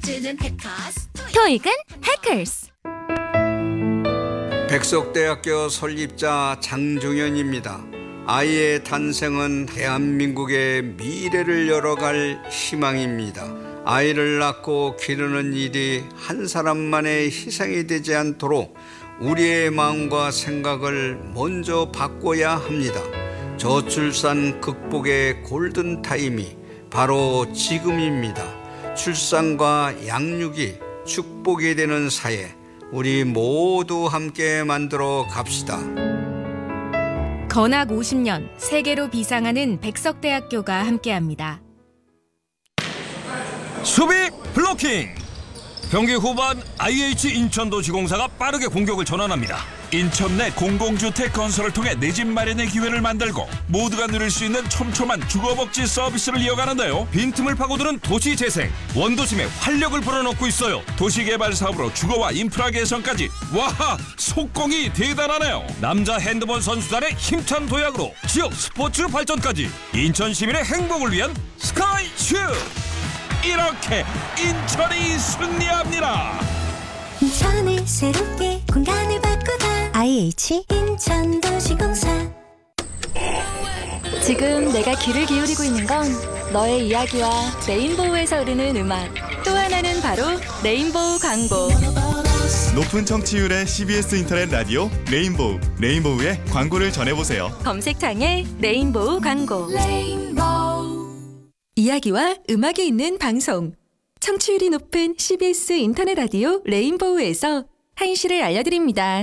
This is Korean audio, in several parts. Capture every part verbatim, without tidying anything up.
토익은 해커스. 백석대학교 설립자 장종현입니다. 아이의 탄생은 대한민국의 미래를 열어갈 희망입니다. 아이를 낳고 기르는 일이 한 사람만의 희생이 되지 않도록 우리의 마음과 생각을 먼저 바꿔야 합니다. 저출산 극복의 골든타임이 바로 지금입니다. 출산과 양육이 축복이 되는 사회, 우리 모두 함께 만들어 갑시다. 건학 오십 년 세계로 비상하는 백석대학교가 함께합니다. 수비 블로킹. 경기 후반 아이에이치 인천도시공사가 빠르게 공격을 전환합니다. 인천 내 공공주택 건설을 통해 내 집 마련의 기회를 만들고 모두가 누릴 수 있는 촘촘한 주거복지 서비스를 이어가는데요. 빈틈을 파고드는 도시재생, 원도심에 활력을 불어넣고 있어요. 도시개발 사업으로 주거와 인프라 개선까지. 와하, 속공이 대단하네요. 남자 핸드볼 선수단의 힘찬 도약으로 지역 스포츠 발전까지. 인천 시민의 행복을 위한 스카이슈. 이렇게 인천이 승리합니다. 인천을 새롭게 공간을 바꾸다. 아이에이치 인천도시공사. 지금 내가 귀를 기울이고 있는 건 너의 이야기와 레인보우에서 흐르는 음악, 또 하나는 바로 레인보우 광고. 높은 청취율의 씨비에스 인터넷 라디오 레인보우. 레인보우의 광고를 전해보세요. 검색창에 레인보우 광고. 이야기와 음악이 있는 방송. 청취율이 높은 씨비에스 인터넷 라디오 레인보우에서 한시를 알려드립니다.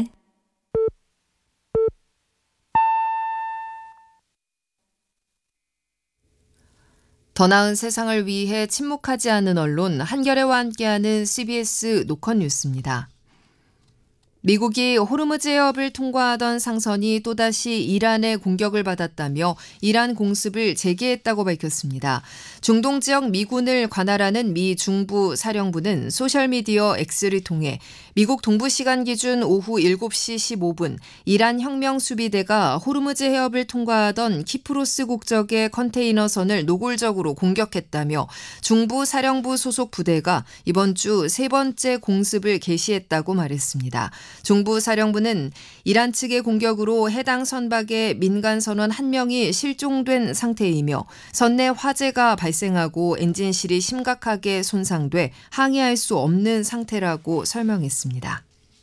더 나은 세상을 위해 침묵하지 않는 언론 한겨레와 함께하는 씨비에스 노컷 뉴스입니다. 미국이 호르무즈 해협을 통과하던 상선이 또다시 이란의 공격을 받았다며 이란 공습을 재개했다고 밝혔습니다. 중동 지역 미군을 관할하는 미 중부 사령부는 소셜미디어 X를 통해 미국 동부 시간 기준 오후 일곱 시 십오 분 이란 혁명 수비대가 호르무즈 해협을 통과하던 키프로스 국적의 컨테이너선을 노골적으로 공격했다며 중부 사령부 소속 부대가 이번 주 세 번째 공습을 개시했다고 말했습니다. 중부 사령부는 이란 측의 공격으로 해당 선박의 민간 선원 한 명이 실종된 상태이며 선내 화재가 발생하고 엔진실이 심각하게 손상돼 항해할 수 없는 상태라고 설명했습니다.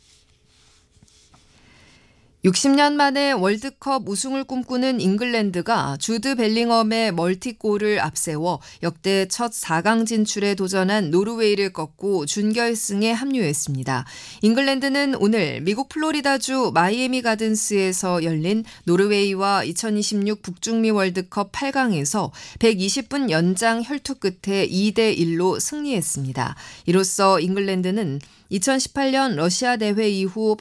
육십 년 만에 월드컵 우승을 꿈꾸는 잉글랜드가 주드 벨링엄의 멀티골을 앞세워 역대 첫 사 강 진출에 도전한 노르웨이를 꺾고 준결승에 합류했습니다. 잉글랜드는 오늘 미국 플로리다주 마이애미 가든스에서 열린 노르웨이와 이천이십육 북중미 월드컵 팔 강에서 백이십 분 연장 혈투 끝에 이 대 일로 승리했습니다. 이로써 잉글랜드는 이천십팔 년 러시아 대회 이후